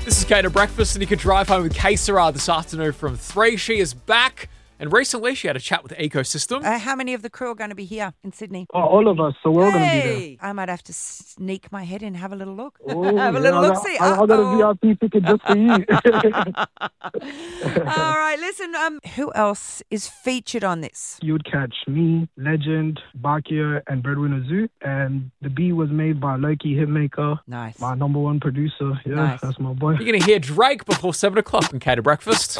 This is Kate at Breakfast, and you can drive home with Kay Sarah this afternoon from 3. She is back, and recently she had a chat with Ecosystem. How many of the crew are going to be here in Sydney? Oh, all of us. So we're all going to be there. I might have to sneak my head in and have a little look. Oh, have a little look. See, I got a VIP ticket just for you. All right, listen. Who else is featured on this? You would catch me, Legend, Bakia, and Breadwinner Zoo. And the beat was made by Loki Hitmaker. Nice. My number one producer. Yeah, Nice. That's my boy. You're going to hear Drake before 7 o'clock on Kate at Breakfast.